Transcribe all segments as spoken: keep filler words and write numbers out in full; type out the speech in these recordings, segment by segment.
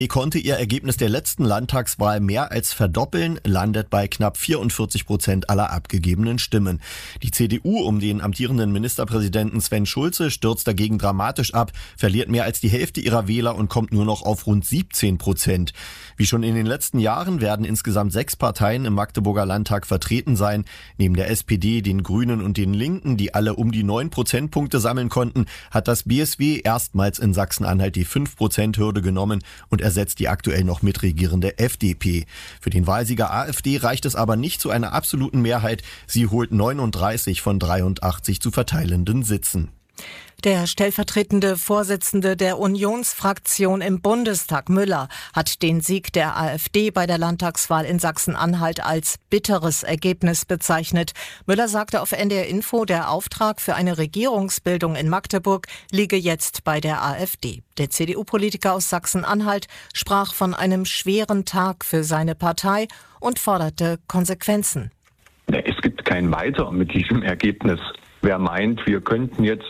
Sie konnte ihr Ergebnis der letzten Landtagswahl mehr als verdoppeln, landet bei knapp vierundvierzig Prozent aller abgegebenen Stimmen. Die C D U um den amtierenden Ministerpräsidenten Sven Schulze stürzt dagegen dramatisch ab, verliert mehr als die Hälfte ihrer Wähler und kommt nur noch auf rund siebzehn Prozent. Wie schon in den letzten Jahren werden insgesamt sechs Parteien im Magdeburger Landtag vertreten sein. Neben der S P D, den Grünen und den Linken, die alle um die neun Prozentpunkte sammeln konnten, hat das B S W erstmals in Sachsen-Anhalt die fünf Prozent Hürde genommen und ersetzt die aktuell noch mitregierende F D P. Für den Wahlsieger AfD reicht es aber nicht zu einer absoluten Mehrheit. Sie holt neununddreißig von dreiundachtzig zu verteilenden Sitzen. Der stellvertretende Vorsitzende der Unionsfraktion im Bundestag, Müller, hat den Sieg der AfD bei der Landtagswahl in Sachsen-Anhalt als bitteres Ergebnis bezeichnet. Müller sagte auf N D R Info, der Auftrag für eine Regierungsbildung in Magdeburg liege jetzt bei der AfD. Der C D U-Politiker aus Sachsen-Anhalt sprach von einem schweren Tag für seine Partei und forderte Konsequenzen. Es gibt kein Weiter mit diesem Ergebnis. Wer meint, wir könnten jetzt,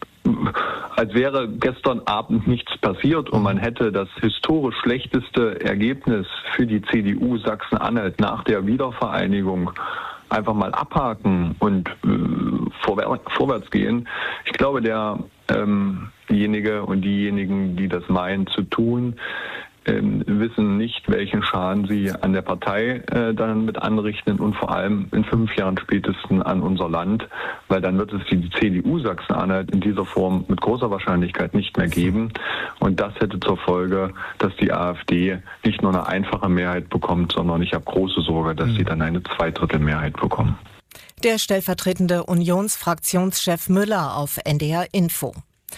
als wäre gestern Abend nichts passiert und man hätte das historisch schlechteste Ergebnis für die C D U Sachsen-Anhalt nach der Wiedervereinigung einfach mal abhaken und äh, vorwär- vorwärts gehen. Ich glaube, der ähm, diejenige und diejenigen, die das meinen zu tun, ähm, wissen nicht, welchen Schaden sie an der Partei äh, dann mit anrichten und vor allem in fünf Jahren spätestens an unser Land, weil dann wird es die C D U Sachsen-Anhalt in dieser Form mit großer Wahrscheinlichkeit nicht mehr geben. Und das hätte zur Folge, dass die AfD nicht nur eine einfache Mehrheit bekommt, sondern ich habe große Sorge, dass sie dann eine Zweidrittelmehrheit bekommen. Der stellvertretende Unionsfraktionschef Müller auf N D R Info.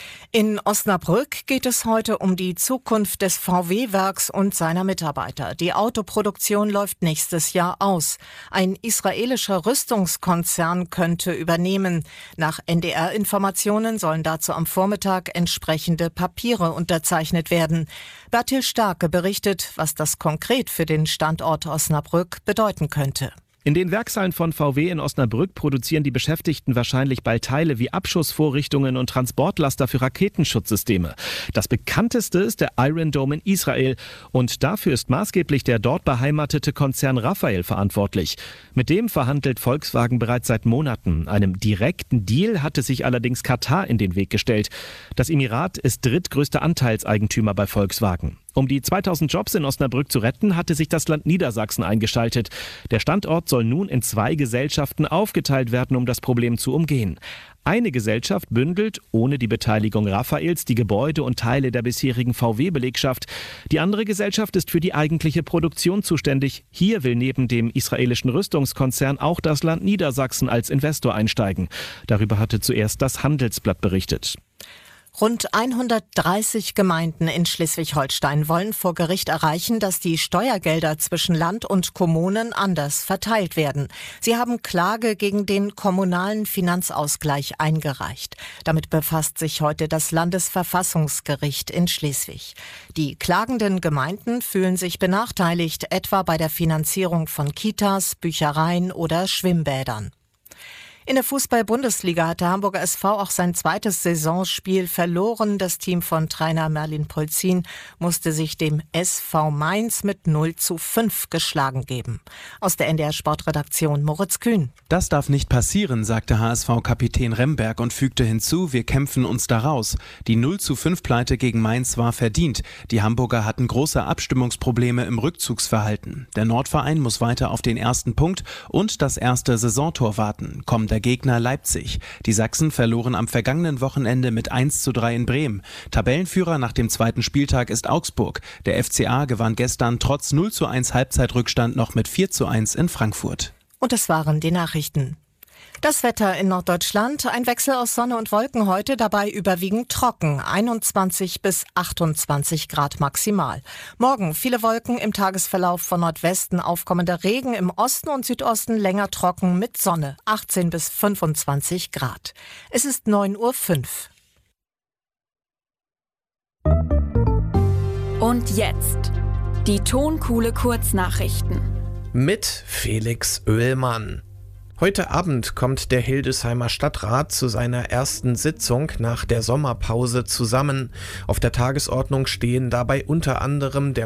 In Osnabrück geht es heute um die Zukunft des V W-Werks und seiner Mitarbeiter. Die Autoproduktion läuft nächstes Jahr aus. Ein israelischer Rüstungskonzern könnte übernehmen. Nach N D R-Informationen sollen dazu am Vormittag entsprechende Papiere unterzeichnet werden. Bertil Starke berichtet, was das konkret für den Standort Osnabrück bedeuten könnte. In den Werkshallen von V W in Osnabrück produzieren die Beschäftigten wahrscheinlich bald Teile wie Abschussvorrichtungen und Transportlaster für Raketenschutzsysteme. Das bekannteste ist der Iron Dome in Israel und dafür ist maßgeblich der dort beheimatete Konzern Rafael verantwortlich. Mit dem verhandelt Volkswagen bereits seit Monaten. Einem direkten Deal hatte sich allerdings Katar in den Weg gestellt. Das Emirat ist drittgrößter Anteilseigentümer bei Volkswagen. Um die zweitausend Jobs in Osnabrück zu retten, hatte sich das Land Niedersachsen eingeschaltet. Der Standort soll nun in zwei Gesellschaften aufgeteilt werden, um das Problem zu umgehen. Eine Gesellschaft bündelt, ohne die Beteiligung Rafaels, die Gebäude und Teile der bisherigen V W-Belegschaft. Die andere Gesellschaft ist für die eigentliche Produktion zuständig. Hier will neben dem israelischen Rüstungskonzern auch das Land Niedersachsen als Investor einsteigen. Darüber hatte zuerst das Handelsblatt berichtet. Rund hundertdreißig Gemeinden in Schleswig-Holstein wollen vor Gericht erreichen, dass die Steuergelder zwischen Land und Kommunen anders verteilt werden. Sie haben Klage gegen den kommunalen Finanzausgleich eingereicht. Damit befasst sich heute das Landesverfassungsgericht in Schleswig. Die klagenden Gemeinden fühlen sich benachteiligt, etwa bei der Finanzierung von Kitas, Büchereien oder Schwimmbädern. In der Fußball-Bundesliga hat der Hamburger S V auch sein zweites Saisonspiel verloren. Das Team von Trainer Merlin Polzin musste sich dem S V Mainz mit null zu fünf geschlagen geben. Aus der N D R-Sportredaktion Moritz Kühn. Das darf nicht passieren, sagte H S V-Kapitän Remberg und fügte hinzu, wir kämpfen uns da raus. Die null zu fünf Pleite gegen Mainz war verdient. Die Hamburger hatten große Abstimmungsprobleme im Rückzugsverhalten. Der Nordverein muss weiter auf den ersten Punkt und das erste Saisontor warten. Kommt der Gegner Leipzig. Die Sachsen verloren am vergangenen Wochenende mit eins zu drei in Bremen. Tabellenführer nach dem zweiten Spieltag ist Augsburg. Der F C A gewann gestern trotz null zu eins Halbzeitrückstand noch mit vier zu eins in Frankfurt. Und das waren die Nachrichten. Das Wetter in Norddeutschland, ein Wechsel aus Sonne und Wolken heute, dabei überwiegend trocken, einundzwanzig bis achtundzwanzig Grad maximal. Morgen viele Wolken, im Tagesverlauf von Nordwesten aufkommender Regen, im Osten und Südosten länger trocken mit Sonne, achtzehn bis fünfundzwanzig Grad. Es ist neun Uhr fünf. Und jetzt die Tonkuhle Kurznachrichten mit Felix Oehlmann. Heute Abend kommt der Hildesheimer Stadtrat zu seiner ersten Sitzung nach der Sommerpause zusammen. Auf der Tagesordnung stehen dabei unter anderem der